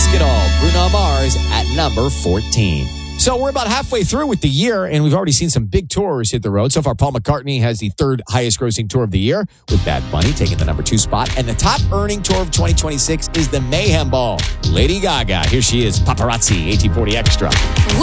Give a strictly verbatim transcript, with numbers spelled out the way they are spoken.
Ask It All, Bruno Mars at number fourteen. So we're about halfway through with the year, and we've already seen some big tours hit the road. So far, Paul McCartney has the third highest grossing tour of the year, with Bad Bunny taking the number two spot. And the top earning tour of twenty twenty-six is the Mayhem Ball. Lady Gaga, here she is, Paparazzi, eighteen forty Extra.